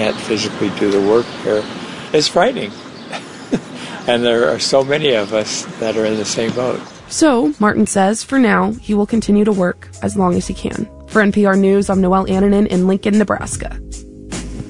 can't physically do the work here is frightening. And there are so many of us that are in the same boat. So, Martin says, for now, he will continue to work as long as he can. For NPR News, I'm Noelle Annanen in Lincoln, Nebraska.